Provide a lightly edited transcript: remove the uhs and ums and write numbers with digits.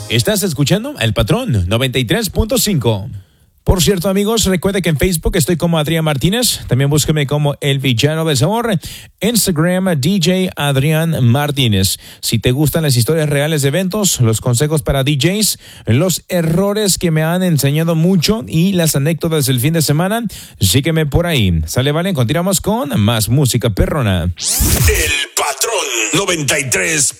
Estás escuchando El Patrón 93.5. Por cierto, amigos, recuerda que en Facebook estoy como Adrián Martínez. También búsqueme como El Villano del Sabor. Instagram, DJ Adrián Martínez. Si te gustan las historias reales de eventos, los consejos para DJs, los errores que me han enseñado mucho y las anécdotas del fin de semana, sígueme por ahí. Sale, vale, continuamos con más música perrona. El Patrón 93.5.